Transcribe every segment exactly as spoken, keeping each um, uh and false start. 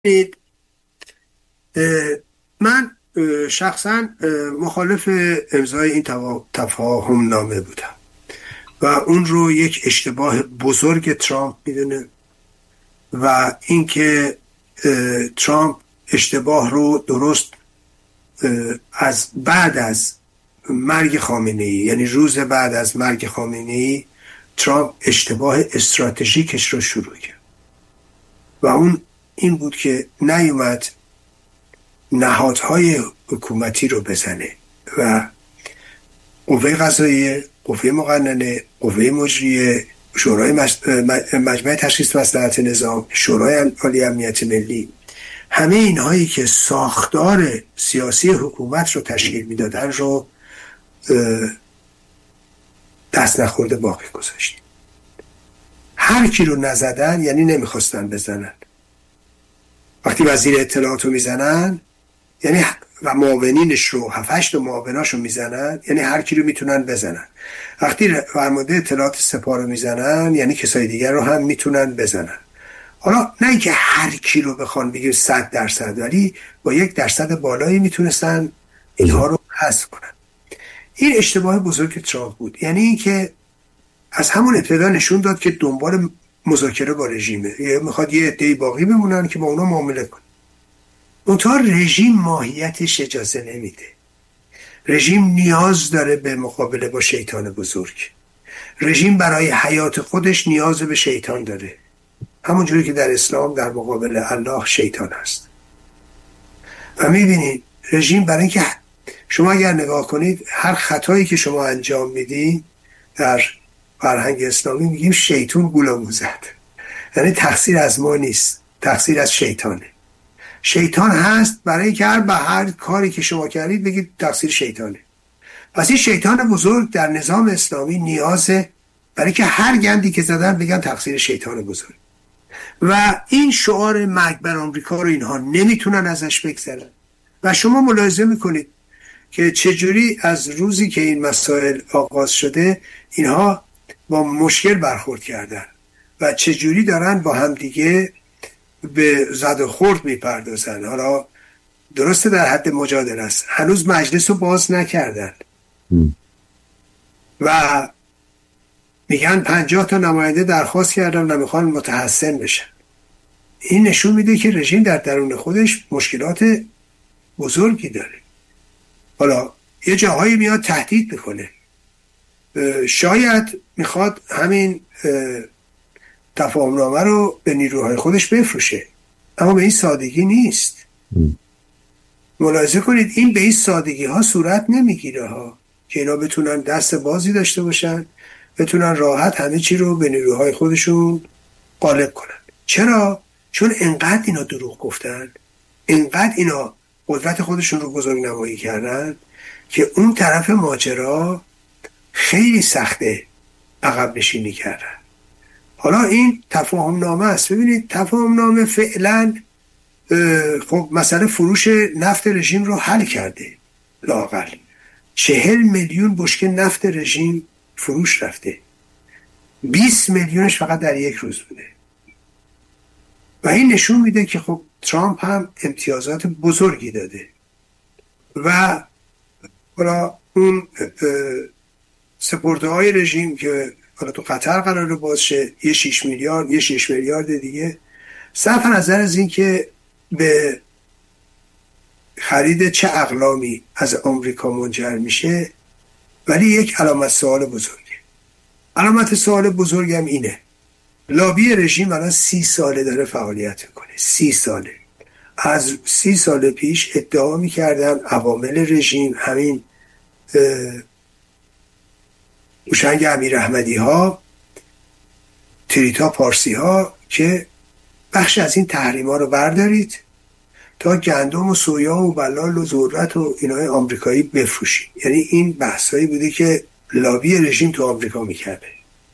ببینید، من شخصا مخالف امضای این تفاهم نامه بودم و اون رو یک اشتباه بزرگ ترامپ میدونه و اینکه ترامپ اشتباه رو درست از بعد از مرگ خامنه‌ای، یعنی روز بعد از مرگ خامنه‌ای، ترامپ اشتباه استراتژیکش رو شروع کرد و اون این بود که نیومد نهادهای حکومتی رو بزنه و قوه قضاییه، قوه مقننه، قوه مجریه، شورای مجمع تشخیص مصلحت نظام، شورای عالی امنیت ملی، همه اینهایی که ساختار سیاسی حکومت رو تشکیل میدادن رو دست نخورده باقی گذاشت. هر کی رو نزدن یعنی نمیخواستن بزنن. وقتی وزیر اطلاعات رو میزنن یعنی و معاونینش رو هفت معاوناش رو میزنن یعنی هر کی رو میتونن بزنن. وقتی فرمانده اطلاعات سپاه رو میزنن یعنی کسای دیگر رو هم میتونن بزنن. حالا نه اینکه هر کی رو بخوان بگیم صد درصد، ولی با یک درصد بالایی میتونستن اینها رو حذف کنن. این اشتباه بزرگ ترامپ بود. یعنی اینکه از همون ابتدا نشون داد که دنبال مذاکره با رژیمه، میخواد یه عده‌ای باقی بمونن که با اونا معامله کنه. منتها رژیم ماهیتش اجازه نمیده. رژیم نیاز داره به مقابله با شیطان بزرگ. رژیم برای حیات خودش نیاز به شیطان داره، همونجوری که در اسلام در مقابل الله شیطان هست. و میبینید رژیم برای اینکه شما اگر نگاه کنید هر خطایی که شما انجام میدید در فرهنگ اسلامی میگیم شیطان گولمون زد، یعنی تقصیر از ما نیست، تقصیر از شیطانه. شیطان هست برای اینکه هر به هر کاری که شما کردید بگید تقصیر شیطانه. پس این شیطان بزرگ در نظام اسلامی نیازه برای که هر گندی که زدن بگن تقصیر شیطان بزرگ. و این شعار مرگ بر آمریکا رو اینها نمیتونن ازش بگذرن. و شما ملاحظه میکنید که چجوری از روزی که این مسائل آغاز شده اینها با مشکل برخورد کردن و چجوری دارن با همدیگه به زد و خورد میپردازن. حالا درسته در حد مجادله است، هنوز مجلس رو باز نکردن و میگن پنجاه تا نماینده درخواست کردن و میخوان متحسن بشن. این نشون میده که رژیم در درون خودش مشکلات بزرگی داره. حالا یه جاهایی میاد تهدید میکنه، شاید میخواد همین تفاهمنامه رو به نیروهای خودش بفروشه، اما به این سادگی نیست. ملاحظه کنید این به این سادگی ها صورت نمیگیره ها که اینا بتونن دست بازی داشته باشن، بتونن راحت همه چی رو به نیروهای خودشون غالب کنن. چرا؟ چون انقدر اینا دروغ گفتن، انقدر اینا قدرت خودشون رو بزرگ نمایی کردن که اون طرف ماجرا خیلی سخته عقب نشینی کردن. حالا این تفاهم نامه است. ببینید تفاهم نامه فعلا خب مسئله فروش نفت رژیم رو حل کرده. لااقل چهل میلیون بشکه نفت رژیم فروش رفته، بیست میلیونش فقط در یک روز بوده. و این نشون میده که خب ترامپ هم امتیازات بزرگی داده و حالا اون سپرده های رژیم که حالا تو قطر قراره باز شه، یه شیش میلیارد یه شیش میلیارد دیگه، صرف نظر از این که به خرید چه اقلامی از آمریکا منجر میشه، ولی یک علامت سوال بزرگه. علامت سوال بزرگم اینه، لابی رژیم الان سی ساله داره فعالیت میکنه. سی ساله. از سی سال پیش ادعا میکردن عوامل رژیم، همین اوشنگ امیر احمدی ها، تریتا پارسی ها، که بخش از این تحریم ها رو بردارید تا گندم و سویا و بلال و ذرت و اینای آمریکایی بفروشید. یعنی این بحثایی بوده که لابی رژیم تو آمریکا میکرده.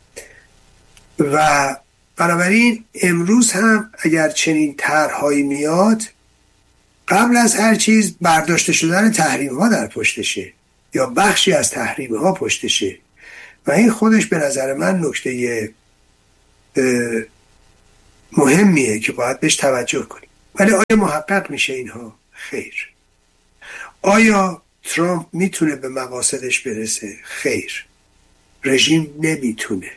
و بنابراین امروز هم اگر چنین طرح‌هایی میاد، قبل از هر چیز برداشته شدن تحریم ها در پشتشه یا بخشی از تحریم ها پشتشه و این خودش به نظر من نکته مهمیه که باید بهش توجه کنیم. ولی آیا محقق میشه اینها؟ خیر. آیا ترامپ میتونه به مقاصدش برسه؟ خیر. رژیم نمیتونه،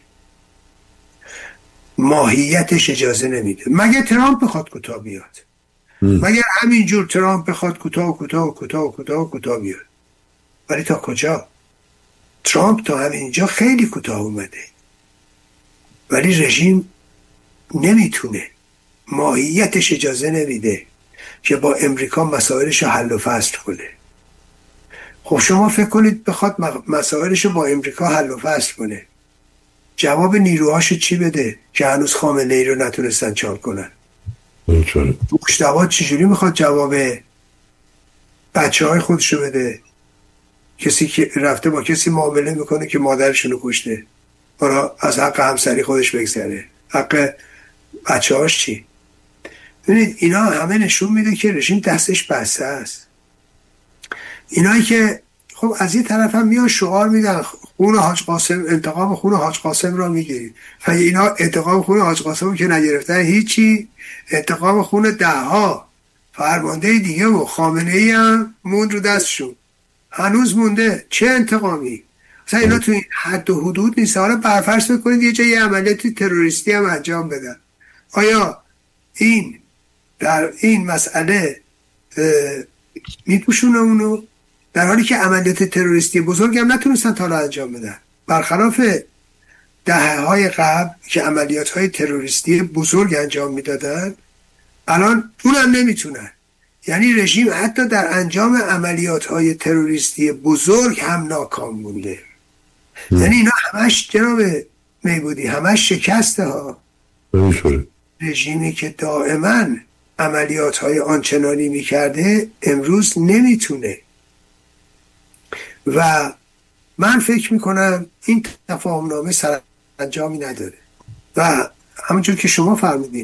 ماهیتش اجازه نمیده. مگه ترامپ بخواد کوتاه بیاد؟ مگر همینجور ترامپ بخواد کوتاه کوتاه کوتاه کوتاه کوتاه بیاد؟ ولی تا کجا؟ ترامپ تا همینجا خیلی کوتاه اومده، ولی رژیم نمیتونه، ماهیتش اجازه نمیده که با امریکا مسائلش رو حل و فصل کنه. خب شما فکر کنید بخواد مسائلش رو با امریکا حل و فصل کنه، جواب نیروهاشو چی بده که هنوز خامنه ای رو نتونستن چاپ کنن؟ مجتبی چجوری میخواد جواب بچه های خودشو بده؟ کسی که رفته با کسی معامله میکنه که مادرشونو کشته، برای از حق همسری خودش بگذره، حق بچه هاش چی؟ ببینید اینا همه نشون میده که رژیم دستش بسته است. اینایی که خب از این طرف هم میان شعار میدن خون حاج قاسم، انتقام خون حاج قاسم را میگیرید. و اینا انتقام خون حاج قاسم که نگرفتن هیچی، انتقام خون ده ها فرمانده دیگه و خامنه ای هم موند رو دستشون، هنوز مونده. چه انتقامی؟ مثلا اینا تو این حد و حدود نیست. حالا برفرض بکنید یه جایی عملیات تروریستی هم انجام بدن، آیا این در این مسئله میپوشونه اونو؟ در حالی که عملیات تروریستی بزرگ هم نتونستن تا حالا انجام بدن، برخلاف دهه های قبل که عملیات های تروریستی بزرگ انجام میدادن، الان اونم نمیتونن. یعنی رژیم حتی در انجام عملیات های تروریستی بزرگ هم ناکام مونده. یعنی اینا همش جناب میبودی همش شکسته ها. رژیمی که دائما عملیات های آنچنانی میکرده امروز نمیتونه. و من فکر میکنم این تفاهم نامه سرانجامی نداره و همونجور که شما فرمودین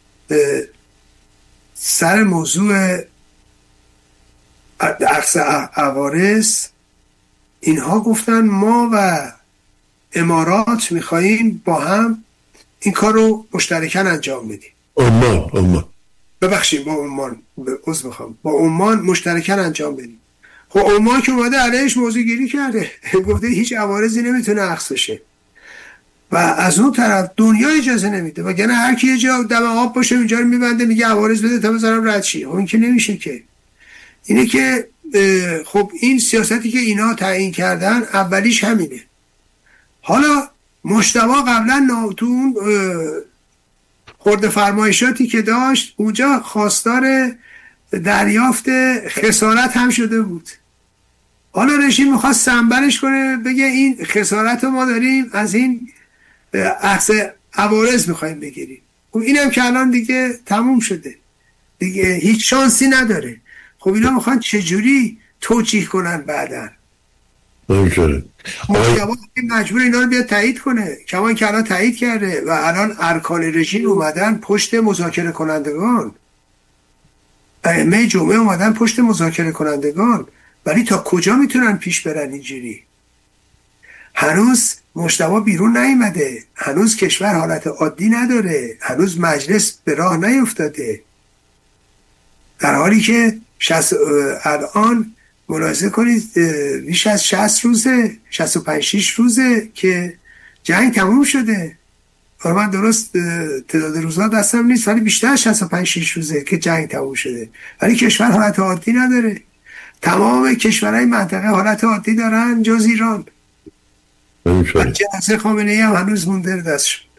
سر موضوع اخذ عوارض اینها گفتن ما و امارات میخواییم با هم این کار رو مشترکاً انجام بدیم. عمان عمان ببخشید با عمان عذر میخوام با عمان مشترکاً انجام بدیم. خب عمان که اومده علیهش موضوع گیری کرده، گفته هیچ عوارضی نمیتونه اخذ بشه و از اون طرف دنیا اجازه نمیده، وگرنه هر کی یه جا دم آب باشه اینجا رو میبنده میگه عوارض بده تا بذارم رد شی. خب این که نمیشه که. اینه که خب این سیاستی که اینا تعیین کردن اولیش همینه. حالا مجتبی قبلا ناتون خورده فرمایشاتی که داشت اونجا خواستار دریافت خسارت هم شده بود. حالا رژیم میخواست سنبلش کنه بگه این خسارت رو ما داریم از این اخذ عوارض میخوایم بگیریم. خب اینم که الان دیگه تموم شده دیگه، هیچ شانسی نداره. خب اینا میخوان چجوری توجیه کنن بعدن؟ نمیشه مجبور اینا رو بیاد تایید کنه، کمان که الان تایید کرده و الان ارکان رژیم اومدن پشت مذاکره کنندگان، ائمه جمعه اومدن پشت مذاکره کنندگان. ولی تا کجا میتونن پیش برن اینجوری؟ هنوز مجتبی بیرون نیامده، هنوز کشور حالت عادی نداره، هنوز مجلس به راه نیفتاده، در حالی که شصت الان ملاحظه کنید بیش از شصت روزه شصت و پنج شصت روزه که جنگ تموم شده. حالا من درست تعداد روزها دستم نیست ولی بیشتر از شصت و پنج شصت روزه که جنگ تموم شده، ولی کشور حالت عادی نداره. تمام کشورهای منطقه حالت عادی دارن جز ایران. نمیشه جنازه خامنه ای هم هنوز مونده دستش.